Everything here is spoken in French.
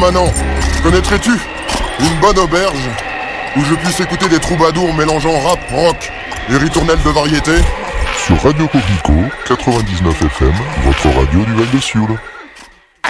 Manan, connaîtrais-tu une bonne auberge où je puisse écouter des troubadours mélangeant rap, rock et ritournelles de variété? Sur Radio Coquelicot, 99 FM, votre radio du Val de Sioule.